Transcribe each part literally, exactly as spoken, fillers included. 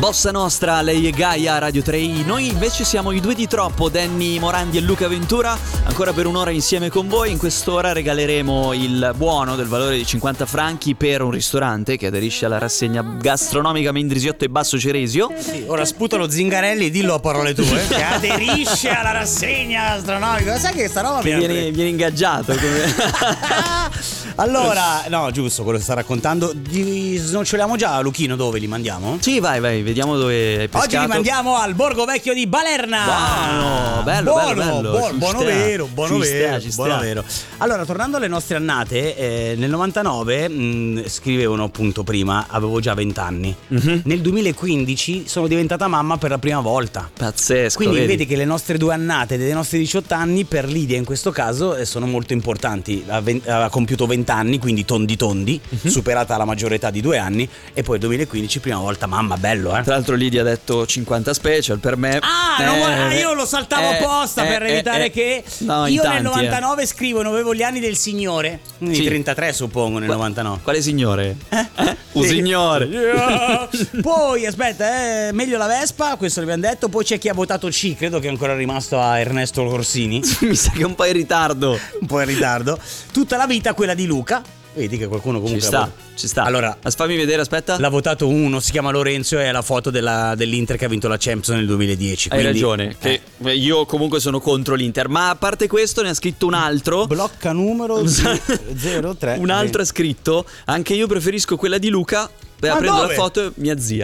Bossa Nostra, lei e Gaia, Radio tre i. Noi invece siamo i due di troppo, Danny Morandi e Luca Ventura. Ancora per un'ora insieme con voi. In quest'ora regaleremo il buono del valore di cinquanta franchi per un ristorante che aderisce alla rassegna gastronomica Mendrisiotto e Basso Ceresio. Sì, ora sputa lo Zingarelli, dillo a parole tue. Che aderisce alla rassegna gastronomica. Sai che sta roba che viene, viene ingaggiato come... Allora, no, giusto, quello che sta raccontando. Gli snoccioliamo già a Luchino, dove li mandiamo? Sì, vai, vai, vediamo dove hai pescato. Oggi li mandiamo al Borgo Vecchio di Balerna. Buono, bello, buono, bello, bello. Buono, buono vero, buono ci vero, stia, ci buono stia. vero. Allora, tornando alle nostre annate, eh, nel novantanove mh, scrivevano appunto prima, avevo già venti anni. Mm-hmm. Nel duemilaquindici sono diventata mamma per la prima volta. Pazzesco. Quindi vedi? vedi che le nostre due annate dei nostri diciotto anni per Lidia in questo caso eh, sono molto importanti. Ha, ven- ha compiuto venti anni, quindi tondi tondi, mm-hmm. superata la maggiore età di due anni, e poi duemilaquindici prima volta, mamma, bello, eh. Tra l'altro Lidia ha detto cinquanta special per me. Ah, eh, non vuole- io lo saltavo eh, apposta eh, per evitare eh, che no, in io tanti, nel novantanove eh. scrivo non avevo gli anni del signore, quindi Sì. trentatré suppongo nel Qua- novantanove. Quale signore? Eh? Eh? Un Sì. signore. Yeah. Poi aspetta, eh, meglio la Vespa, questo l'abbiamo detto. Poi c'è chi ha votato C, credo che è ancora rimasto a Ernesto Corsini. Mi sa che è un po' in ritardo. Un po' in ritardo. Tutta la vita quella di Luca. Vedi che qualcuno comunque Ci sta, ha vot- ci sta. Allora, fammi vedere, aspetta. l'ha votato uno, si chiama Lorenzo, e è la foto della, dell'Inter che ha vinto la Champions nel duemiladieci. Hai quindi, ragione, che eh. io comunque sono contro l'Inter, ma a parte questo ne ha scritto un altro. Blocca numero zero tre. Un altro ha scritto: anche io preferisco quella di Luca. Beh, Ma prendo dove? la foto, mia zia.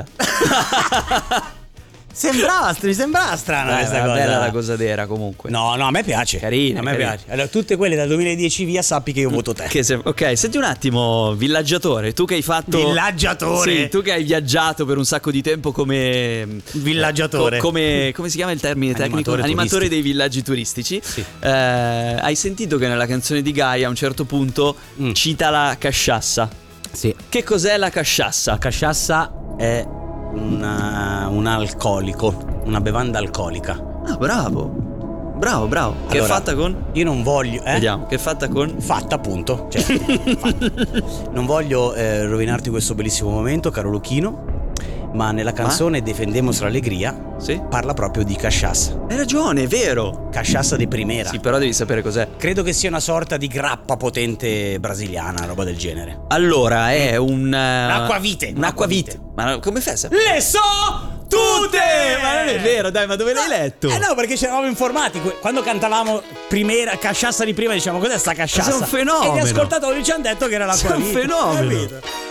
Sembrava, mi sembrava strana Eh, questa è cosa. bella la cosadera comunque. No, no, a me piace. Carina, a me carina. piace. Allora, tutte quelle dal duemiladieci via, sappi che io voto te. Che se- ok, senti un attimo, villeggiatore, tu che hai fatto Villaggiatore. Sì, tu che hai viaggiato per un sacco di tempo come Villaggiatore. co- come, come si chiama il termine tecnico? Animatore Animatore turistico. dei villaggi turistici. Sì. Eh, hai sentito che nella canzone di Gaia a un certo punto Mm. cita la casciassa. Sì. Che cos'è la casciassa? La casciassa è una- un alcolico, una bevanda alcolica. Ah, bravo. Bravo, bravo. Che Allora, è fatta con? Io non voglio, eh? Vediamo, che è fatta con? Fatta appunto, cioè, fatta. Non voglio eh, rovinarti questo bellissimo momento, caro Luchino, ma nella canzone Defendemos l'Allegria Sì? parla proprio di casciassa. Hai ragione, è vero. Casciassa di primera. Sì, però devi sapere cos'è. Credo che sia una sorta di grappa potente brasiliana, roba del genere. Allora, è un eh, Un'acquavite, Un'acquavite. Ma come fai a sapere? Le so tutte! Ma non è vero, dai, ma dove l'hai letto? Eh no, perché ci eravamo informati. Que- Quando cantavamo primera, casciassa di prima, diciamo cos'è sta casciassa? Sei un fenomeno. E gli ascoltatori ci hanno detto che era l'acquavite. Sei un fenomeno. Capito?